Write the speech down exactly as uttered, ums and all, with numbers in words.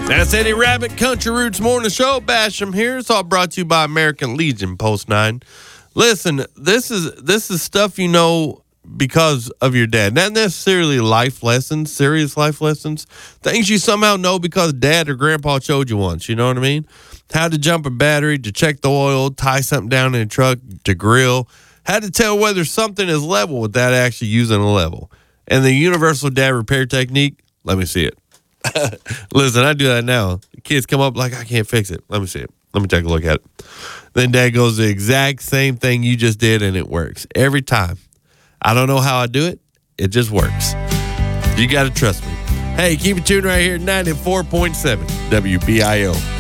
That's Eddie Rabbit, Country Roots Morning Show. Basham here. It's all brought to you by American Legion Post nine. Listen, this is this is stuff you know because of your dad. Not necessarily life lessons, serious life lessons. Things you somehow know because dad or grandpa showed you once. You know what I mean? How to jump a battery, to check the oil, tie something down in a truck, to grill. How to tell whether something is level without actually using a level. And the universal dad repair technique, let me see it. Listen, I do that now. The kids come up like, I can't fix it. Let me see it. Let me take a look at it. Then dad goes the exact same thing you just did, and it works every time. I don't know how I do it. It just works. You got to trust me. Hey, keep it tuned right here, ninety-four point seven W B I O.